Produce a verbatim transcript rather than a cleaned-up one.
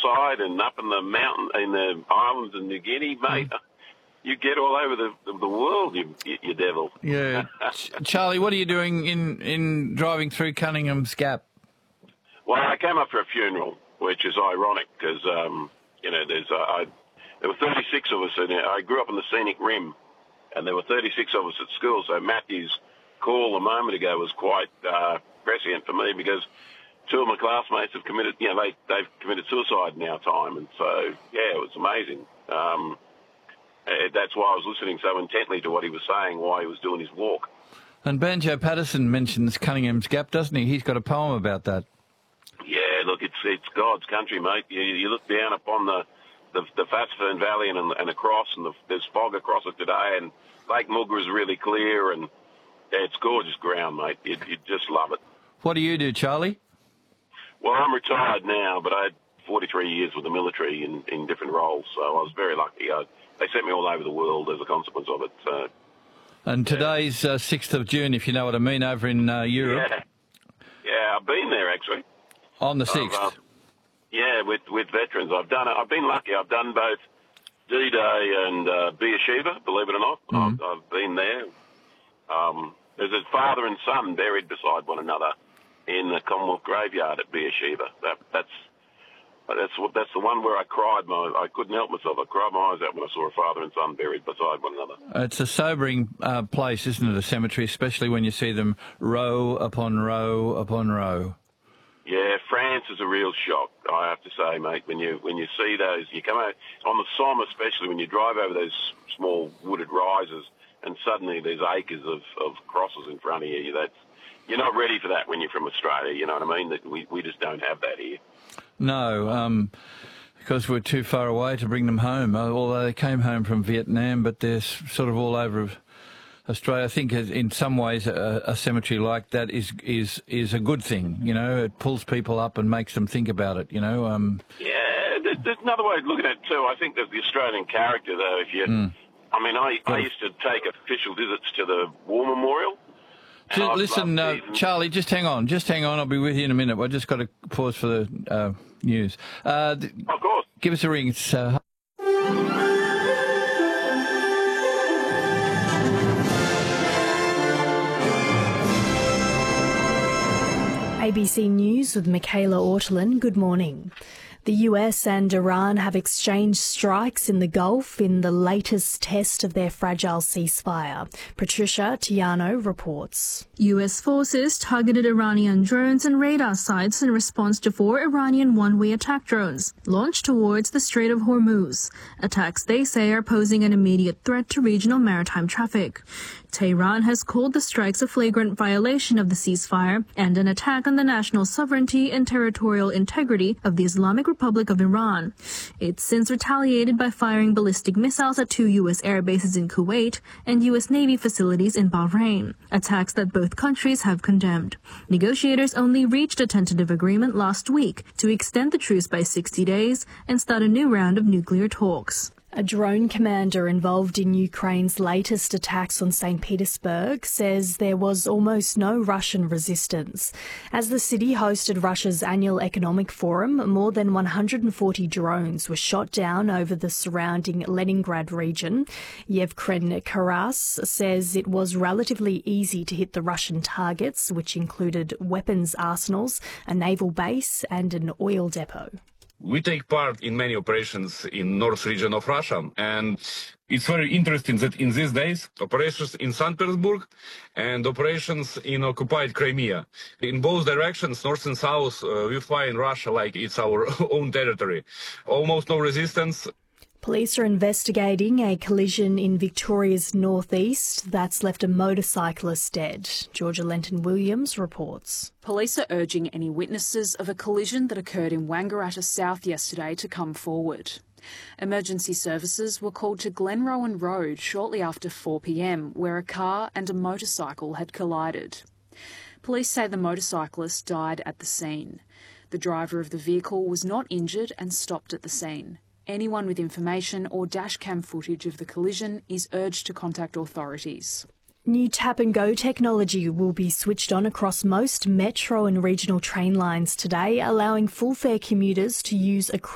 hillside and up in the mountain, in the islands in New Guinea, mate. Mm. You get all over the the world, you, you, you devil. Yeah. Ch- Charlie, what are you doing in, in driving through Cunningham's Gap? Well, I came up for a funeral, which is ironic because, um, you know, there's uh, I, there were thirty-six of us, and I grew up on the scenic rim, and there were thirty-six of us at school, so Matthew's call a moment ago was quite uh, prescient for me because two of my classmates have committed, you know, they, they've committed suicide in our time, and so, yeah, it was amazing. Um, that's why I was listening so intently to what he was saying, why he was doing his walk. And Banjo Patterson mentions Cunningham's Gap, doesn't he? He's got a poem about that. Yeah, look, it's it's God's country, mate. You, you look down upon the the, the Fatsfern Valley and, and across, and the, there's fog across it today, and Lake Mulga is really clear, and yeah, it's gorgeous ground, mate. You'd, you'd just love it. What do you do, Charlie? Well, I'm retired now, but I had forty-three years with the military in, in different roles, so I was very lucky. I, they sent me all over the world as a consequence of it. So. And today's uh, sixth of June, if you know what I mean, over in uh, Europe. Yeah. yeah, I've been there, actually. On the sixth? Uh, yeah, with, with veterans. I've done it. I've been lucky. I've done both D-Day and uh, Beersheba, believe it or not. Mm. I've, I've been there. Um, there's a father and son buried beside one another in the Commonwealth graveyard at Beersheba. That, that's that's what that's the one where I cried. My I couldn't help myself. I cried my eyes out when I saw a father and son buried beside one another. It's a sobering uh, place, isn't it, a cemetery, especially when you see them row upon row upon row. Yeah, France is a real shock, I have to say, mate. When you when you see those, you come out on the Somme, especially when you drive over those small wooded rises, and suddenly there's acres of, of crosses in front of you. That's you're not ready for that when you're from Australia. You know what I mean? That we we just don't have that here. No, um, because we're too far away to bring them home. Although they came home from Vietnam, but they're sort of all over Australia. I think in some ways a, a cemetery like that is is is a good thing. You know, it pulls people up and makes them think about it. You know. Um, yeah, there's, there's another way of looking at it too. I think that the Australian character, though, if you, mm. I mean, I, I used to take official visits to the War Memorial. Just, listen, uh, Charlie, just hang on. Just hang on. I'll be with you in a minute. I've just got to pause for the uh, news. Uh, of course. Give us a ring. It's, uh... A B C News with Michaela Ortolin. Good morning. The U S and Iran have exchanged strikes in the Gulf in the latest test of their fragile ceasefire. Patricia Tiano reports. U S forces targeted Iranian drones and radar sites in response to four Iranian one-way attack drones launched towards the Strait of Hormuz. Attacks they say are posing an immediate threat to regional maritime traffic. Tehran has called the strikes a flagrant violation of the ceasefire and an attack on the national sovereignty and territorial integrity of the Islamic Republic of Iran. It's since retaliated by firing ballistic missiles at two U S air bases in Kuwait and U S Navy facilities in Bahrain, attacks that both countries have condemned. Negotiators only reached a tentative agreement last week to extend the truce by sixty days and start a new round of nuclear talks. A drone commander involved in Ukraine's latest attacks on Saint Petersburg says there was almost no Russian resistance. As the city hosted Russia's annual economic forum, more than one hundred forty drones were shot down over the surrounding Leningrad region. Yevgeny Karas says it was relatively easy to hit the Russian targets, which included weapons arsenals, a naval base and an oil depot. We take part in many operations in north region of Russia, and it's very interesting that in these days, operations in Saint Petersburg and operations in occupied Crimea. In both directions, north and south, uh, we fly in Russia like it's our own territory. Almost no resistance. Police are investigating a collision in Victoria's northeast that's left a motorcyclist dead. Georgia Lenton-Williams reports. Police are urging any witnesses of a collision that occurred in Wangaratta South yesterday to come forward. Emergency services were called to Glenrowan Road shortly after four p m, where a car and a motorcycle had collided. Police say the motorcyclist died at the scene. The driver of the vehicle was not injured and stopped at the scene. Anyone with information or dashcam footage of the collision is urged to contact authorities. New tap and go technology will be switched on across most metro and regional train lines today, allowing full fare commuters to use a